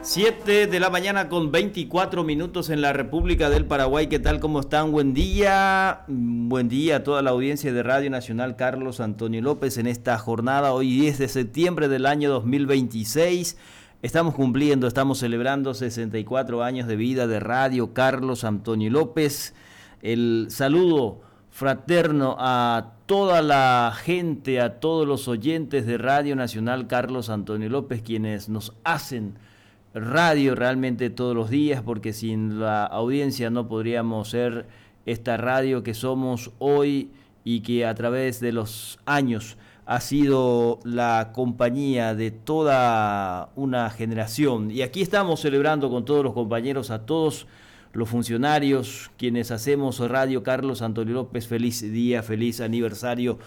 7 de la mañana con 24 minutos en la República del Paraguay. ¿Qué tal? ¿Cómo están? Buen día. Buen día a toda la audiencia de Radio Nacional Carlos Antonio López en esta jornada. Hoy 10 de septiembre del año 2026. Estamos celebrando 64 años de vida de Radio Carlos Antonio López. El saludo fraterno a toda la gente, a todos los oyentes de Radio Nacional Carlos Antonio López, quienes nos hacen radio realmente todos los días, porque sin la audiencia no podríamos ser esta radio que somos hoy y que a través de los años ha sido la compañía de toda una generación. Y aquí estamos celebrando con todos los compañeros, a todos los funcionarios, quienes hacemos Radio Carlos Antonio López, feliz día, feliz aniversario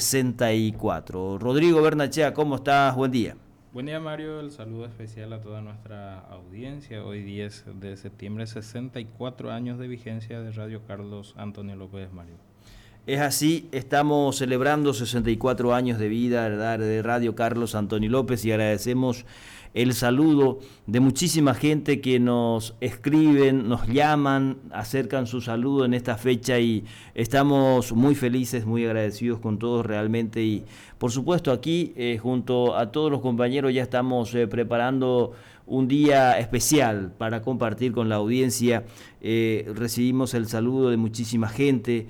64. Rodrigo Bernachea, ¿cómo estás? Buen día. Buen día, Mario. El saludo especial a toda nuestra audiencia. Hoy 10 de septiembre, 64 años de vigencia de Radio Carlos Antonio López, Mario. Es así, estamos celebrando 64 años de vida, ¿verdad?, de Radio Carlos Antonio López, y agradecemos el saludo de muchísima gente que nos escriben, nos llaman, acercan su saludo en esta fecha, y estamos muy felices, muy agradecidos con todos realmente. Y por supuesto aquí junto a todos los compañeros ya estamos preparando un día especial para compartir con la audiencia. Recibimos el saludo de muchísima gente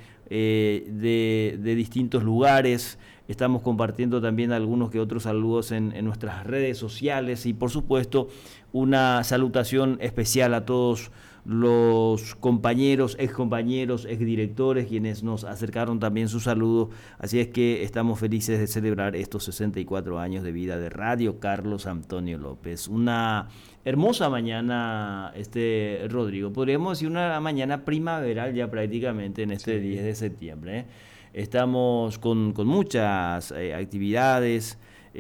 de distintos lugares. Estamos compartiendo también algunos que otros saludos en nuestras redes sociales, y por supuesto una salutación especial a todos los compañeros, excompañeros, exdirectores, quienes nos acercaron también su saludo. Así es que estamos felices de celebrar estos 64 años de vida de Radio Carlos Antonio López. Una hermosa mañana, Rodrigo, podríamos decir una mañana primaveral ya prácticamente en este 10 de septiembre. Estamos con muchas actividades.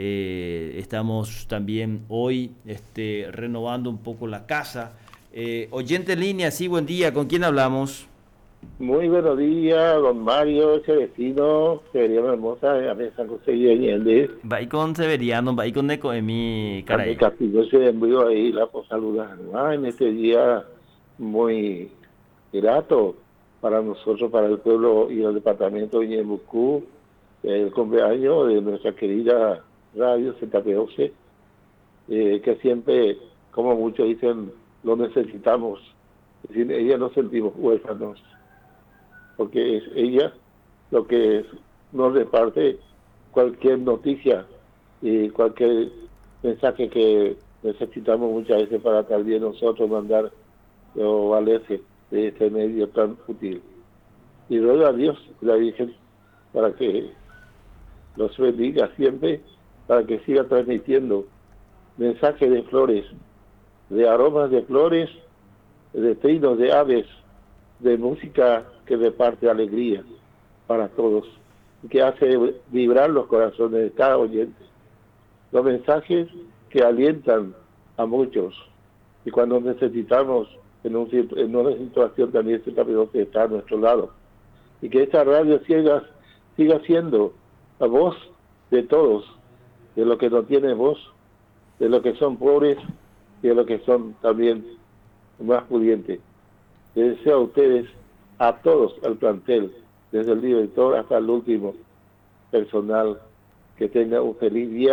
Estamos también hoy renovando un poco la casa. Oyente en línea, sí, buen día, ¿con quién hablamos? Muy buenos días, don Mario, ese vecino, Severiano Hermosa, de San José de Allende. Va con Severiano, va con Necoemi, caray. Castillo se envió ahí la por saludar, ¿no? En este día muy grato para nosotros, para el pueblo y el departamento de Ñemucú, el cumpleaños de nuestra querida radio ZP12, que siempre, como muchos dicen, lo necesitamos. Es decir, ella nos sentimos huérfanos, porque es ella lo que nos reparte cualquier noticia y cualquier mensaje que necesitamos muchas veces para también nosotros mandar o valerse de este medio tan útil. Y ruego a Dios, la Virgen, para que los bendiga siempre, para que siga transmitiendo mensajes de flores, de aromas de flores, de trinos de aves, de música que reparte alegría para todos, que hace vibrar los corazones de cada oyente. Los mensajes que alientan a muchos, y cuando necesitamos en una situación también se está a nuestro lado, y que esta radio siga siendo la voz de todos, de los que no tienen voz, de los que son pobres y de los que son también más pudientes. Les deseo a ustedes, a todos, al plantel, desde el director hasta el último personal, que tenga un feliz día.